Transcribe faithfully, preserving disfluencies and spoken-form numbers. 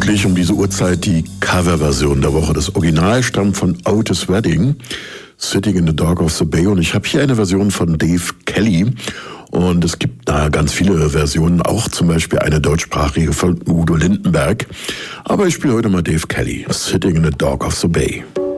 Eigentlich um diese Uhrzeit die Coverversion der Woche. Das Original stammt von Otis Redding, Sitting in the Dark of the Bay. Und ich habe hier eine Version von Dave Kelly. Und es gibt da ganz viele Versionen, auch zum Beispiel eine deutschsprachige von Udo Lindenberg. Aber ich spiele heute mal Dave Kelly, Sitting in the Dark of the Bay.